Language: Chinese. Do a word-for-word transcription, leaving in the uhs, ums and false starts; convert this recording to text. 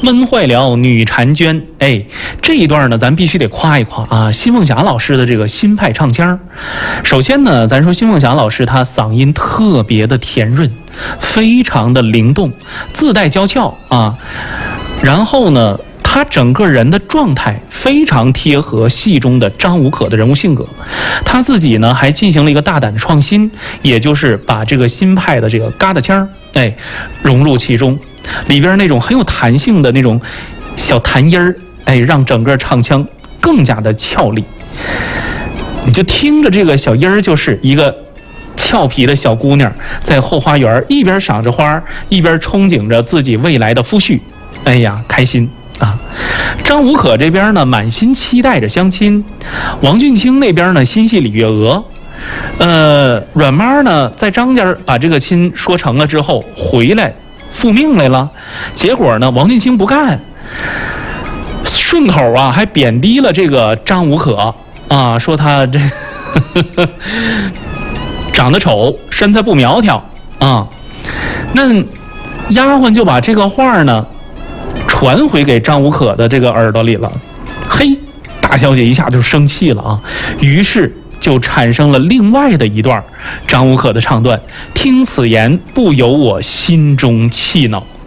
闷坏了女婵娟。哎，这一段呢，咱必须得夸一夸啊，新凤霞老师的这个新派唱腔。首先呢，咱说新凤霞老师她嗓音特别的甜润，非常的灵动，自带娇俏啊。然后呢，他整个人的状态非常贴合戏中的张无可的人物性格。他自己呢还进行了一个大胆的创新，也就是把这个新派的这个嘎达腔，哎，融入其中，里边那种很有弹性的那种小弹音儿，哎，让整个唱腔更加的俏丽。你就听着这个小音儿，就是一个俏皮的小姑娘在后花园一边赏着花，一边憧憬着自己未来的夫婿。哎呀，开心啊！张无可这边呢，满心期待着相亲；王俊卿那边呢，心系李月娥。呃，阮妈呢，在张家把这个亲说成了之后，回来复命来了。结果呢，王俊卿不干，顺口啊，还贬低了这个张无可啊，说他这长得丑，身材不苗条啊。那丫鬟就把这个话呢传回给张无可的这个耳朵里了。嘿，大小姐一下就生气了啊，于是就产生了另外的一段张无可的唱段：听此言，不由我心中气恼。